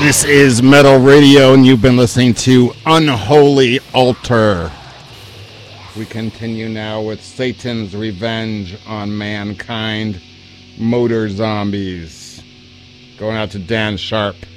This is Metal Radio, and you've been listening to Unholy Altar. We continue now with Satan's Revenge on Mankind, Motor Zombies. Going out to Dan Sharp.